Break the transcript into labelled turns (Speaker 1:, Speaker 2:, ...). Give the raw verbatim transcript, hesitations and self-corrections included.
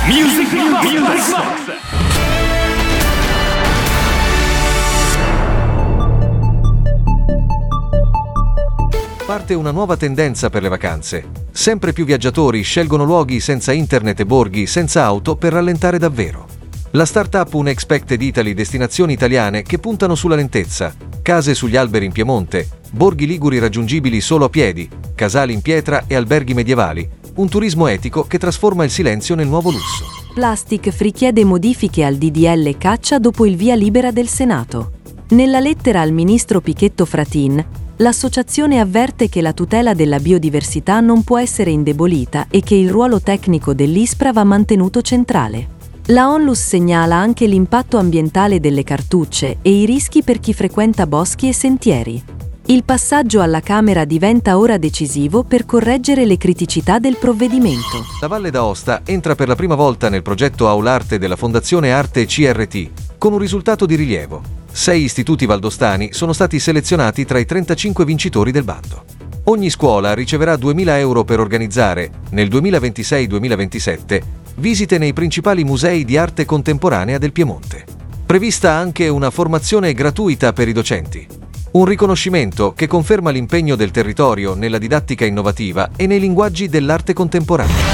Speaker 1: Music Box. Music Box.
Speaker 2: Parte una nuova tendenza per le vacanze. Sempre più viaggiatori scelgono luoghi senza internet e borghi senza auto per rallentare davvero. La startup Unexpected Italy, destinazioni italiane che puntano sulla lentezza, case sugli alberi in Piemonte, borghi liguri raggiungibili solo a piedi, casali in pietra e alberghi medievali, un turismo etico che trasforma il silenzio nel nuovo lusso.
Speaker 3: Plastic Free chiede modifiche al D D L caccia dopo il via libera del Senato. Nella lettera al ministro Pichetto Fratin, l'associazione avverte che la tutela della biodiversità non può essere indebolita e che il ruolo tecnico dell'ISPRA va mantenuto centrale. La ONLUS segnala anche l'impatto ambientale delle cartucce e i rischi per chi frequenta boschi e sentieri. Il passaggio alla Camera diventa ora decisivo per correggere le criticità del provvedimento.
Speaker 2: La Valle d'Aosta entra per la prima volta nel progetto Aularte della Fondazione Arte C R T, con un risultato di rilievo. Sei istituti valdostani sono stati selezionati tra i trentacinque vincitori del bando. Ogni scuola riceverà duemila euro per organizzare, nel duemilaventisei duemilaventisette, visite nei principali musei di arte contemporanea del Piemonte. Prevista anche una formazione gratuita per i docenti. Un riconoscimento che conferma l'impegno del territorio nella didattica innovativa e nei linguaggi dell'arte contemporanea.